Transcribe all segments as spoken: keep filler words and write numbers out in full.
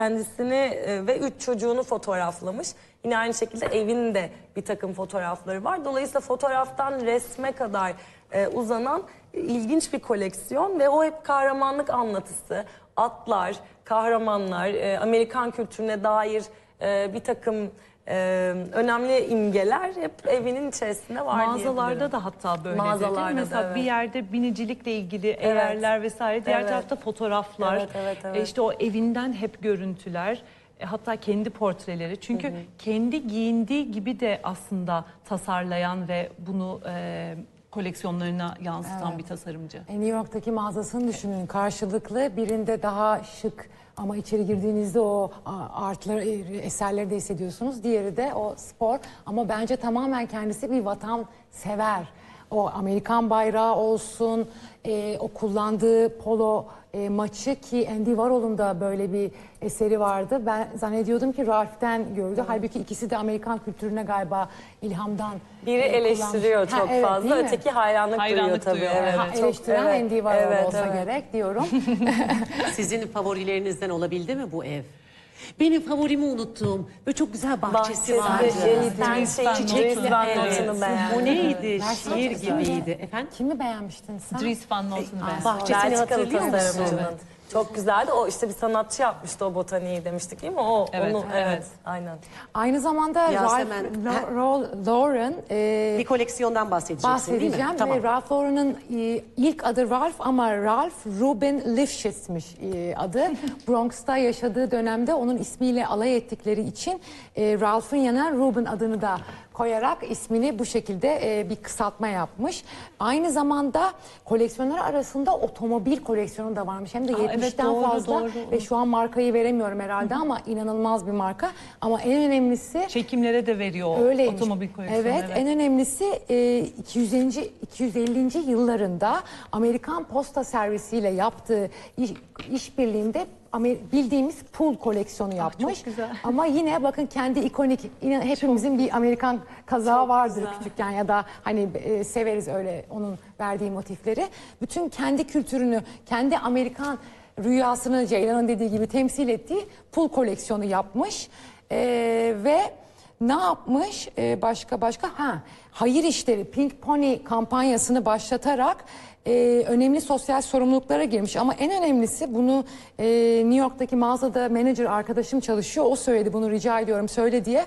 Kendisini e, ve üç çocuğunu fotoğraflamış. Yine aynı şekilde evinde bir takım fotoğrafları var. Dolayısıyla fotoğraftan resme kadar e, uzanan e, ilginç bir koleksiyon ve o hep kahramanlık anlatısı. Atlar, kahramanlar, e, Amerikan kültürüne dair e, bir takım e, önemli imgeler hep evinin içerisinde var. Mağazalarda da hatta böyledir. Mağazalarda Mesela da, evet. bir yerde binicilikle ilgili eğerler vesaire, diğer Evet. tarafta fotoğraflar. Evet, evet, evet. E işte o evinden hep görüntüler. E hatta kendi portreleri. Çünkü hı hı. kendi giyindiği gibi de aslında tasarlayan ve bunu e, koleksiyonlarına yansıtan evet. bir tasarımcı. E, New York'taki mağazasını düşünün. Karşılıklı, birinde daha şık ama içeri girdiğinizde o artları, eserleri de hissediyorsunuz. Diğeri de o spor, ama bence tamamen kendisi bir vatansever. O Amerikan bayrağı olsun, e, o kullandığı polo e, maçı, ki Andy Warhol'un da böyle bir eseri vardı. Ben zannediyordum ki Ralph'ten gördü. Evet. Halbuki ikisi de Amerikan kültürüne galiba ilhamdan Biri e, eleştiriyor çok ha, evet, fazla, öteki hayranlık, hayranlık duyuyor tabii. Duyuyor. Evet, ha, çok, eleştiren evet, Andy Warhol evet, olsa evet. gerek diyorum. Sizin favorilerinizden olabildi mi bu ev? Benim favorimi unuttum. Böyle çok güzel bahçesi, bahçesi vardı. Ben şeyi çiçekli notunu beğendim. O neydi? Evet. Şiir gibiydi. Efendim? Kimi beğenmiştin sen? Dries Van Notten'u beğendim. Bahçesini hatırlıyor musun? Evet. Çok güzeldi. O işte bir sanatçı yapmıştı o botaniği demiştik değil mi? O evet, onu evet. evet aynen. Aynı zamanda Yasemen, Ralph Lo- Lauren e, bir koleksiyondan bahsedeceksin bahsedeceğim değil mi? ve Tamam. Ralph Lauren'ın e, ilk adı Ralph ama Ralph Ruben Lifshits'miş e, adı. Bronx'ta yaşadığı dönemde onun ismiyle alay ettikleri için e, Ralph'ın yanına Ruben adını da koyarak ismini bu şekilde e, bir kısaltma yapmış. Aynı zamanda koleksiyonlar arasında otomobil koleksiyonu da varmış. Hem de Aa, yetmişten evet, doğru, fazla doğru. ve şu an markayı veremiyorum herhalde ama inanılmaz bir marka. Ama en önemlisi... Çekimlere de veriyor Öyleymiş. otomobil koleksiyonu. Evet, evet, en önemlisi e, iki yüz ellinci yıllarında Amerikan Posta Servisi ile yaptığı iş, işbirliğinde bildiğimiz pul koleksiyonu yapmış. Çok güzel. Ama yine bakın kendi ikonik, yine hepimizin bir Amerikan kazağı vardır güzel. Küçükken ya da hani e, severiz öyle onun verdiği motifleri. Bütün kendi kültürünü, kendi Amerikan rüyasını Ceylan'ın dediği gibi temsil ettiği pul koleksiyonu yapmış. E, ve ne yapmış? Ee, başka başka ha hayır işleri Pink Pony kampanyasını başlatarak e, önemli sosyal sorumluluklara girmiş. Ama en önemlisi bunu e, New York'taki mağazada manager arkadaşım çalışıyor. O söyledi, bunu rica ediyorum söyle diye.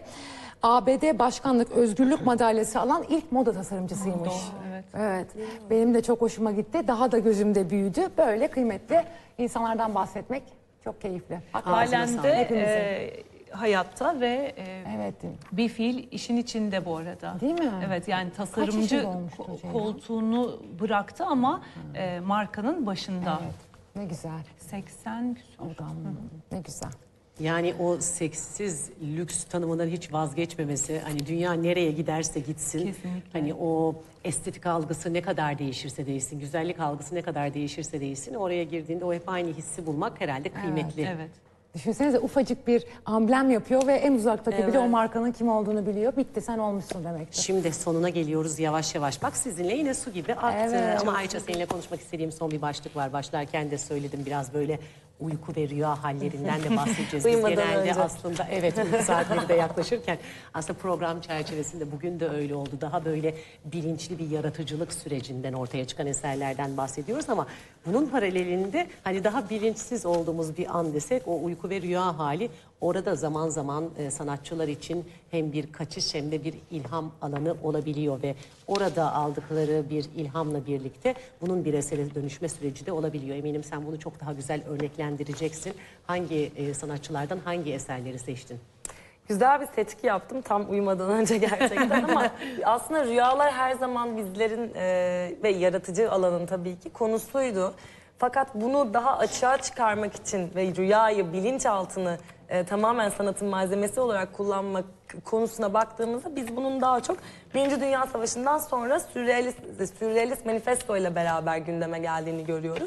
A B D Başkanlık Özgürlük Madalyası alan ilk moda tasarımcısıymış. Doğru, evet. Evet. Benim de çok hoşuma gitti. Daha da gözümde büyüdü. Böyle kıymetli insanlardan bahsetmek çok keyifli. Halen de e, hayatta ve e, evet. bir fiil işin içinde bu arada. Değil mi? Evet, yani tasarımcı ko koltuğunu bıraktı ama e, markanın başında. Evet. Ne güzel. seksen küsur. Ne güzel. Yani o seksiz lüks tanımından hiç vazgeçmemesi, hani dünya nereye giderse gitsin, kesinlikle. Hani o estetik algısı ne kadar değişirse değişsin, güzellik algısı ne kadar değişirse değişsin, oraya girdiğinde o hep aynı hissi bulmak herhalde kıymetli. Evet. evet. Düşünsenize, ufacık bir amblem yapıyor ve en uzaktaki evet. bile o markanın kim olduğunu biliyor. Bitti, sen olmuşsun demektir. Şimdi sonuna geliyoruz yavaş yavaş. Bak sizinle yine su gibi aktı. Evet. Ama Ayça, seninle konuşmak istediğim son bir başlık var. Başlarken de söyledim, biraz böyle uyku ve rüya hallerinden de bahsedeceğiz. Biz genelde önce. aslında evet uyku saatleri de yaklaşırken aslında program çerçevesinde bugün de öyle oldu. Daha böyle bilinçli bir yaratıcılık sürecinden ortaya çıkan eserlerden bahsediyoruz ama bunun paralelinde hani daha bilinçsiz olduğumuz bir an desek, o uyku ve rüya hali orada zaman zaman e, sanatçılar için hem bir kaçış hem de bir ilham alanı olabiliyor ve orada aldıkları bir ilhamla birlikte bunun bir esere dönüşme süreci de olabiliyor. Eminim sen bunu çok daha güzel örneklendireceksin. Hangi e, sanatçılardan hangi eserleri seçtin? Güzel bir seçki yaptım tam uyumadan önce gerçekten ama aslında rüyalar her zaman bizlerin e, ve yaratıcı alanın tabii ki konusuydu. Fakat bunu daha açığa çıkarmak için ve rüyayı, bilinçaltını e, tamamen sanatın malzemesi olarak kullanmak konusuna baktığımızda biz bunun daha çok Birinci Dünya Savaşı'ndan sonra Sürrealist, Sürrealist Manifesto ile beraber gündeme geldiğini görüyoruz.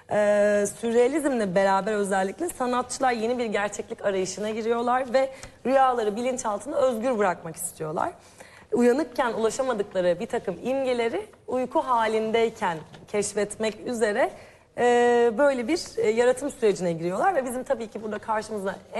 Ee, Sürrealizmle beraber özellikle sanatçılar yeni bir gerçeklik arayışına giriyorlar ve rüyaları bilinçaltına özgür bırakmak istiyorlar. Uyanıkken ulaşamadıkları bir takım imgeleri uyku halindeyken keşfetmek üzere e, böyle bir e, yaratım sürecine giriyorlar ve bizim tabii ki burada karşımıza